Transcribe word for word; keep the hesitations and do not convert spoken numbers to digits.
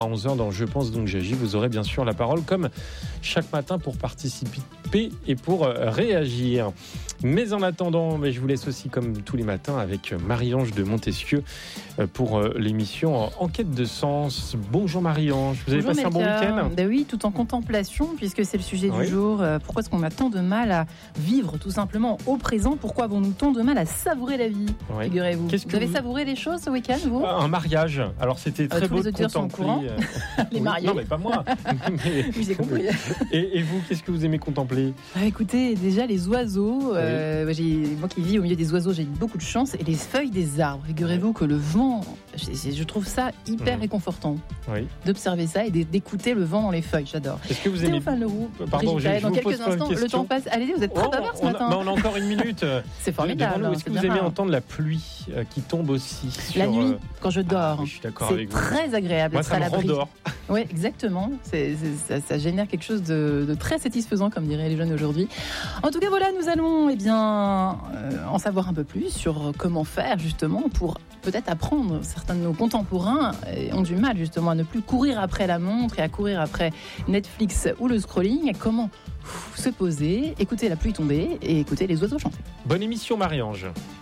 À onze heures dans Je pense donc j'agis, vous aurez bien sûr la parole comme chaque matin pour participer et pour réagir. Mais en attendant, mais je vous laisse aussi comme tous les matins avec Marie-Ange de Montesquieu pour l'émission Enquête de sens. Bonjour Marie-Ange, vous avez Bonjour passé Melchior. un bon week-end ? Ben oui, tout en contemplation puisque c'est le sujet Oui. du jour. Pourquoi est-ce qu'on a tant de mal à vivre tout simplement au présent ? Pourquoi avons-nous tant de mal à savourer la vie ? Oui. Figurez-vous. Qu'est-ce que Vous avez vous- savouré les choses ce week-end, vous ? Un mariage. Alors c'était très Euh, tous beau les de auditeurs sont au contempler. courant. euh, Les oui. mariés. Non mais pas moi. Mais- Oui, j'ai compris. Et, et vous, qu'est-ce que vous aimez contempler ? Ah, écoutez, déjà les oiseaux, euh, j'ai, moi qui vis au milieu des oiseaux, j'ai eu beaucoup de chance, et les feuilles des arbres. Figurez-vous que le vent, je, je trouve ça hyper Mhm. réconfortant Oui. d'observer ça et d'écouter le vant dans les feuilles, j'adore. Est-ce que vous aimez Théophane Leroux, Pardon, Brigitte je- Lahaye, je dans vous quelques pose pas une instants, le question. temps passe. Allez-y, vous êtes très Oh, bavard ce on, a, matin. bah, on a encore une minute. C'est formidable. Devant nous, hein, est-ce c'est que vous bien aimez rare. entendre la pluie euh, qui tombe aussi La sur, nuit, euh, quand je dors, ah, oui, je suis d'accord c'est avec vous. très agréable Moi, d'être ça à me l'abri. rendort. Oui, exactement. C'est, c'est- ça, ça génère quelque chose de, de très satisfaisant, comme diraient les jeunes aujourd'hui. En tout cas, voilà, nous allons eh bien, euh, en savoir un peu plus sur comment faire justement pour peut-être apprendre. Certains de nos contemporains euh, ont du mal justement à ne plus courir après la montre et à courir après Netflix ou le scrolling. Comment pff, se poser, écouter la pluie tomber et écouter les oiseaux chanter. Bonne émission, Marie-Ange.